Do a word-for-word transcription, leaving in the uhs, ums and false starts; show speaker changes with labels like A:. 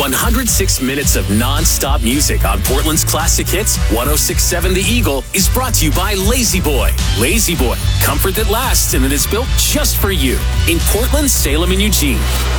A: one hundred six minutes of non-stop music on Portland's classic hits. one oh six point seven The Eagle is brought to you by Lazy Boy. Lazy Boy, comfort that lasts and that is built just for you. In Portland, Salem, and Eugene.